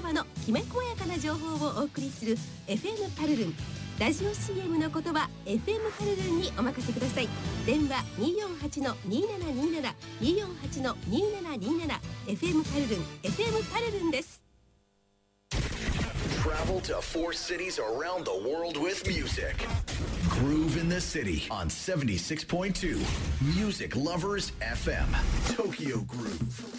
葉のきめ細やかな情報をお送りする FM パルルン。ラジオ CM の言葉 FM パルルンにお任せください。電話 248-2727 248-2727 FM パルルン FM パルルンです。 Travel to 4 cities around the world with music. Groove in the City on 76.2 Music Lovers FM. Tokyo Groove.